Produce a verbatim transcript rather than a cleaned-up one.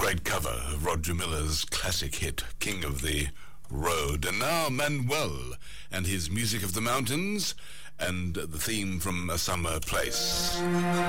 great cover of Roger Miller's classic hit, King of the Road. And now Manuel and his Music of the Mountains and the theme from A Summer Place.